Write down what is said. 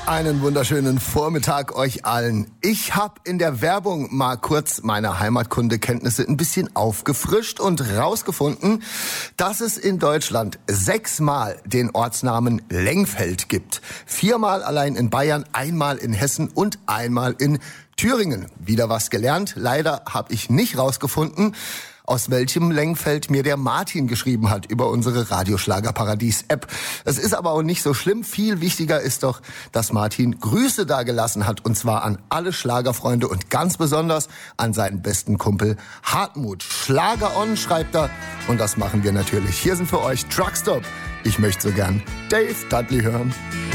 Einen wunderschönen Vormittag euch allen. Ich habe in der Werbung mal kurz meine Heimatkundekenntnisse ein bisschen aufgefrischt und rausgefunden, dass es in Deutschland 6-mal den Ortsnamen Lengfeld gibt. 4-mal allein in Bayern, 1-mal in Hessen und 1-mal in Thüringen. Wieder was gelernt. Leider habe ich nicht rausgefunden, aus welchem Lengfeld mir der Martin geschrieben hat über unsere Radioschlagerparadies-App. Es ist aber auch nicht so schlimm. Viel wichtiger ist doch, dass Martin Grüße dagelassen hat. Und zwar an alle Schlagerfreunde und ganz besonders an seinen besten Kumpel Hartmut. Schlager on, schreibt er. Und das machen wir natürlich. Hier sind für euch Truckstop. Ich möchte so gern Dave Dudley hören.